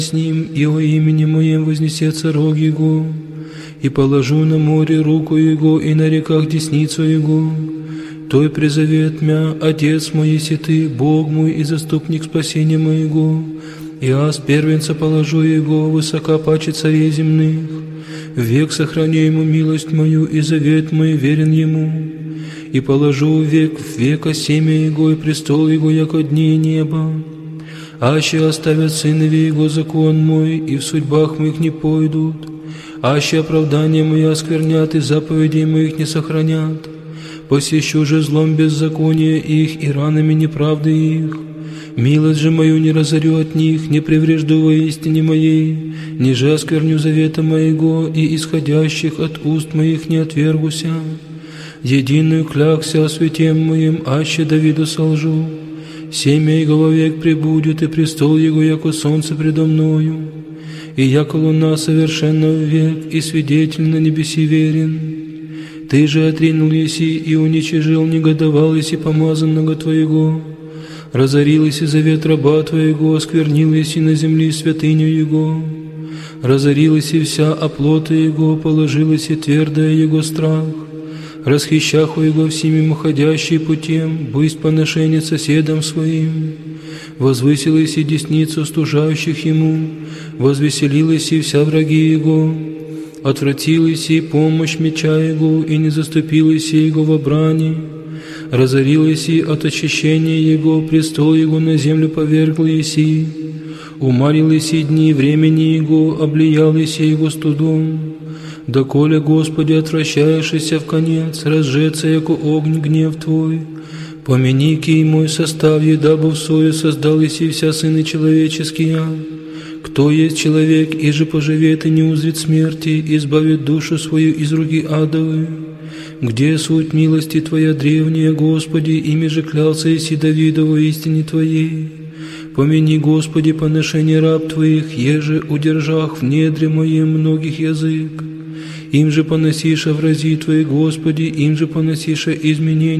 с ним, и о имени моем вознесется рог его, и положу на море руку его, и на реках десницу его. Той призовет мя, Отец мой, еси ты, Бог мой и заступник спасения моего, и аз первенца положу его, высока паче царей земных. Век сохраню ему милость мою, и завет мой верен ему. И положу век в века семя его, и престол его, яко дни неба. Аще оставят сынове его закон мой, и в судьбах моих не пойдут. Аще оправдания мои осквернят, и заповедей моих не сохранят. Посещу же злом беззакония их, и ранами неправды их. Милость же мою не разорю от них, не преврежду во истине моей, ниже оскверню завета моего, и исходящих от уст моих не отвергуся. Единую клякся о святем моем, аще Давиду солжу. Семя его вовек пребудет, и престол его, яко солнце предо мною. И яко луна совершенно век, и свидетель на небеси верен. Ты же отринул еси, и уничижил, негодовал еси помазанного Твоего. Разорил еси завет раба Твоего, осквернил еси на земли святыню Его. Разорил еси вся оплота Его, положил еси твердое Его страх. Расхищаху Его всеми уходящий путем, бысть поношение соседам своим. Возвысил еси десницу стужающих Ему, возвеселил еси вся враги Его. Отвратил еси помощь меча Его, и не заступил еси Его во брани. Разорил еси от очищения Его, престол Его на землю повергл еси. Умарил еси дни времени Его, облиял еси Его студом. Доколе, Господи, отвращаешься в конец, разжеться, яко огонь гнев Твой. Помяни кий мой составе, дабы в сою создал еси вся сыны человеческие. Кто есть человек, и же поживет и не узрит смерти, избавит душу свою из руки адовой? Где суть милости Твоя древняя, Господи, ими же клялся еси Давида во истине Твоей? Помяни, Господи, поношение раб Твоих, еже удержах в недре моем многих язык. Им же поносиша врази Твои, Господи, им же поносиша изменения